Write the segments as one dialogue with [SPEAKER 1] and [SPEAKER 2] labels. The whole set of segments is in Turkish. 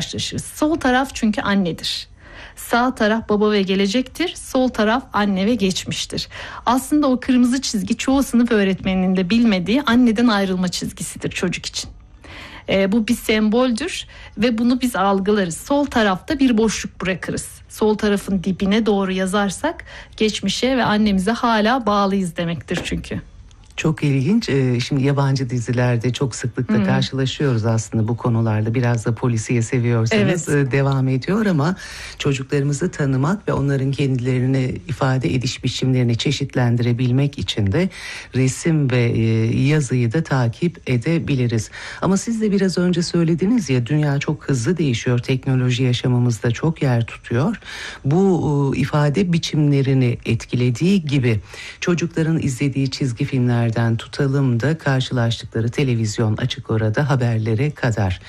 [SPEAKER 1] karşılaşırız. Sol taraf çünkü annedir. Sağ taraf baba ve gelecektir. Sol taraf anne ve geçmiştir. Aslında o kırmızı çizgi çoğu sınıf öğretmeninin de bilmediği anneden ayrılma çizgisidir çocuk için. Bu bir semboldür ve bunu biz algılarız. Sol tarafta bir boşluk bırakırız. Sol tarafın dibine doğru yazarsak geçmişe ve annemize hala bağlıyız demektir çünkü.
[SPEAKER 2] Çok ilginç. Şimdi yabancı dizilerde çok sıklıkla karşılaşıyoruz aslında bu konularda. Biraz da polisiye seviyorsanız devam ediyor ama çocuklarımızı tanımak ve onların kendilerini ifade ediş biçimlerini çeşitlendirebilmek için de resim ve yazıyı da takip edebiliriz. Ama siz de biraz önce söylediniz ya, dünya çok hızlı değişiyor. Teknoloji yaşamımızda çok yer tutuyor. Bu ifade biçimlerini etkilediği gibi çocukların izlediği çizgi filmler tutalım da karşılaştıkları televizyon, açık orada haberlere kadar.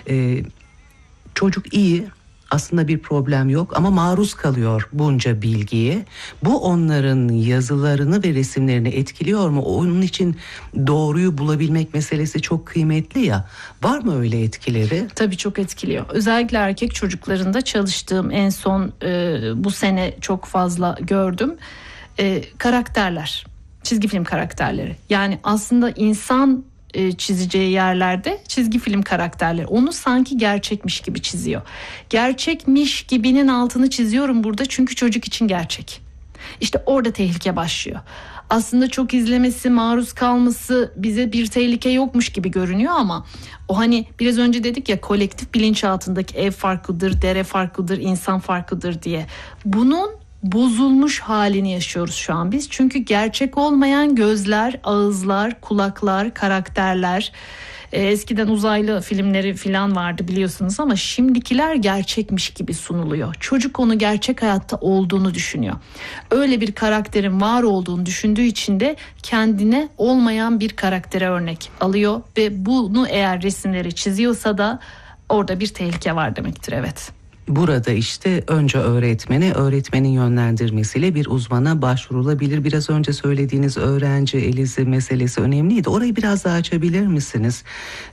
[SPEAKER 2] Çocuk iyi, aslında bir problem yok ama maruz kalıyor bunca bilgiye. Bu onların yazılarını ve resimlerini etkiliyor mu? Onun için doğruyu bulabilmek meselesi çok kıymetli ya. Var mı öyle etkileri?
[SPEAKER 1] Tabii çok etkiliyor. Özellikle erkek çocuklarında çalıştığım en son bu sene çok fazla gördüm. Karakterler. Çizgi film karakterleri. Yani aslında insan çizeceği yerlerde çizgi film karakterleri onu sanki gerçekmiş gibi çiziyor. Gerçekmiş gibinin altını çiziyorum burada çünkü çocuk için gerçek. İşte orada tehlike başlıyor. Aslında çok izlemesi, maruz kalması bize bir tehlike yokmuş gibi görünüyor ama o hani biraz önce dedik ya, kolektif bilinçaltındaki ev farklıdır, dere farklıdır, insan farklıdır diye. Bunun bozulmuş halini yaşıyoruz şu an biz. Çünkü gerçek olmayan gözler, ağızlar, kulaklar, karakterler, eskiden uzaylı filmleri falan vardı biliyorsunuz ama şimdikiler gerçekmiş gibi sunuluyor. Çocuk onu gerçek hayatta olduğunu düşünüyor. Öyle bir karakterin var olduğunu düşündüğü için de kendine olmayan bir karaktere örnek alıyor ve bunu eğer resimleri çiziyorsa da orada bir tehlike var demektir, evet.
[SPEAKER 2] Burada işte önce öğretmenin yönlendirmesiyle bir uzmana başvurulabilir. Biraz önce söylediğiniz öğrenci elizi meselesi önemliydi. Orayı biraz daha açabilir misiniz?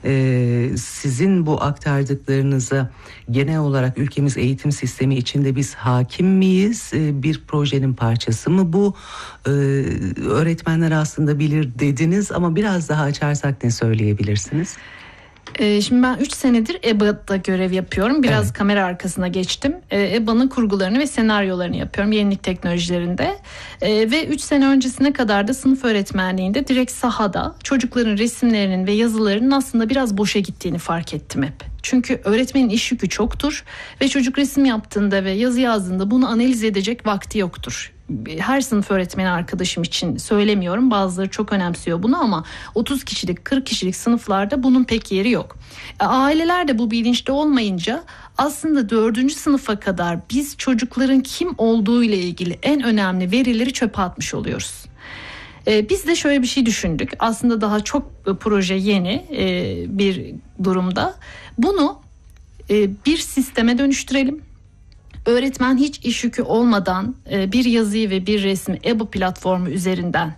[SPEAKER 2] Sizin bu aktardıklarınıza genel olarak ülkemiz eğitim sistemi içinde biz hakim miyiz? Bir projenin parçası mı bu? Öğretmenler aslında bilir dediniz ama biraz daha açarsak ne söyleyebilirsiniz?
[SPEAKER 1] Şimdi ben 3 senedir EBA'da görev yapıyorum. Biraz kamera arkasına geçtim. EBA'nın kurgularını ve senaryolarını yapıyorum yenilik teknolojilerinde. Ve 3 sene öncesine kadar da sınıf öğretmenliğinde direkt sahada çocukların resimlerinin ve yazılarının aslında biraz boşa gittiğini fark ettim hep. Çünkü öğretmenin iş yükü çoktur ve çocuk resim yaptığında ve yazı yazdığında bunu analiz edecek vakti yoktur. Her sınıf öğretmeni arkadaşım için söylemiyorum. Bazıları çok önemsiyor bunu ama 30 kişilik 40 kişilik sınıflarda bunun pek yeri yok. Aileler de bu bilinçte olmayınca aslında 4. sınıfa kadar biz çocukların kim olduğu ile ilgili en önemli verileri çöpe atmış oluyoruz. Biz de şöyle bir şey düşündük. Aslında daha çok proje yeni bir durumda. Bunu bir sisteme dönüştürelim. Öğretmen hiç iş yükü olmadan bir yazıyı ve bir resmi EBA platformu üzerinden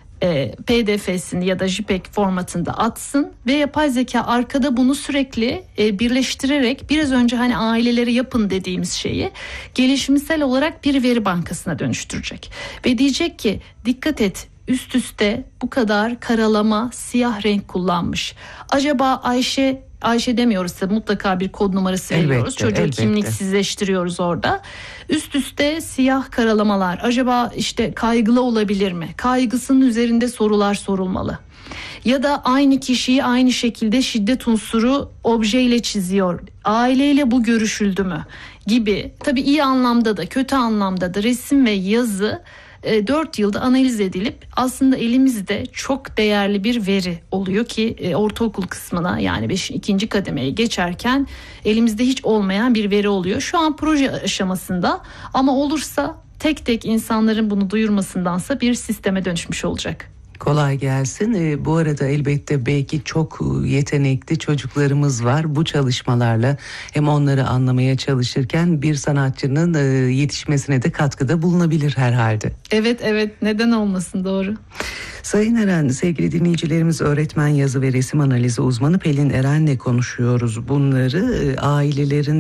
[SPEAKER 1] PDF'sini ya da JPEG formatında atsın ve yapay zeka arkada bunu sürekli birleştirerek biraz önce hani ailelere yapın dediğimiz şeyi gelişimsel olarak bir veri bankasına dönüştürecek. Ve diyecek ki dikkat et, üst üste bu kadar karalama, siyah renk kullanmış. Acaba Ayşe demiyoruz ise mutlaka bir kod numarası veriyoruz. Çocuğu kimliksizleştiriyoruz orada. Üst üste siyah karalamalar. Acaba işte kaygılı olabilir mi? Kaygısının üzerinde sorular sorulmalı. Ya da aynı kişiyi aynı şekilde şiddet unsuru objeyle çiziyor. Aileyle bu görüşüldü mü? Gibi. Tabii iyi anlamda da kötü anlamda da resim ve yazı 4 yılda analiz edilip aslında elimizde çok değerli bir veri oluyor ki ortaokul kısmına yani 2. kademeye geçerken elimizde hiç olmayan bir veri oluyor. Şu an proje aşamasında ama olursa tek tek insanların bunu duyurmasındansa bir sisteme dönüşmüş olacak.
[SPEAKER 2] Kolay gelsin. Bu arada elbette belki çok yetenekli çocuklarımız var. Bu çalışmalarla hem onları anlamaya çalışırken bir sanatçının yetişmesine de katkıda bulunabilir herhalde.
[SPEAKER 1] Evet neden olmasın, doğru.
[SPEAKER 2] Sayın Eren, sevgili dinleyicilerimiz, öğretmen yazı ve resim analizi uzmanı Pelin Eren'le konuşuyoruz bunları. Ailelerin